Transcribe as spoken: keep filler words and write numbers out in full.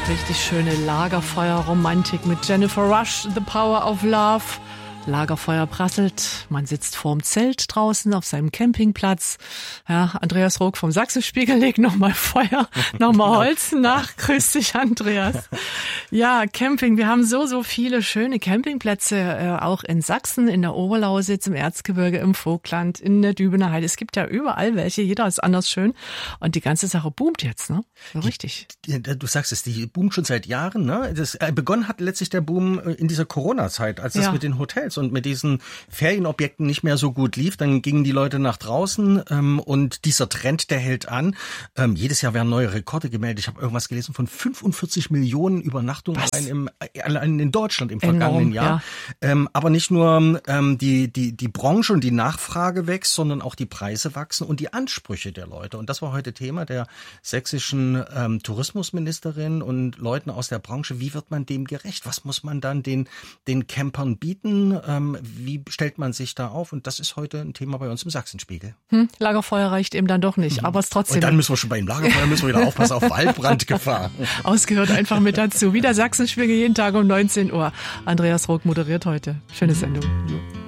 Richtig schöne Lagerfeuerromantik mit Jennifer Rush, The Power of Love. Lagerfeuer prasselt, man sitzt vorm Zelt draußen auf seinem Campingplatz. Ja, Andreas Rook vom Sachsenspiegel legt nochmal Feuer, nochmal Holz nach. Grüß dich, Andreas. Ja, Camping, wir haben so, so viele schöne Campingplätze, äh, auch in Sachsen, in der Oberlausitz, im Erzgebirge, im Vogtland, in der Dübener Heide. Es gibt ja überall welche, jeder ist anders schön. Und die ganze Sache boomt jetzt, ne? So richtig. Die, die, du sagst es, die boomt schon seit Jahren, ne? Das, äh, begonnen hat letztlich der Boom in dieser Corona-Zeit, als das ja. mit den Hotels und mit diesen Ferienobjekten nicht mehr so gut lief, dann gingen die Leute nach draußen ähm, und dieser Trend, der hält an. Ähm, jedes Jahr werden neue Rekorde gemeldet. Ich habe irgendwas gelesen von fünfundvierzig Millionen Übernachtungen allein, im, allein in Deutschland im Enorm, vergangenen Jahr. Ja. Ähm, aber nicht nur ähm, die, die, die Branche und die Nachfrage wächst, sondern auch die Preise wachsen und die Ansprüche der Leute. Und das war heute Thema der sächsischen ähm, Tourismusministerin und Leuten aus der Branche. Wie wird man dem gerecht? Was muss man dann den, den Campern bieten? Ähm, Wie stellt man sich da auf? Und das ist heute ein Thema bei uns im Sachsenspiegel. Hm, Lagerfeuer reicht eben dann doch nicht, mhm. aber es trotzdem. Und dann müssen wir schon beim Lagerfeuer müssen wir wieder aufpassen auf Waldbrandgefahr. Ausgehört einfach mit dazu. Wieder Sachsenspiegel jeden Tag um neunzehn Uhr. Andreas Rook moderiert heute. Schöne Sendung. Ja.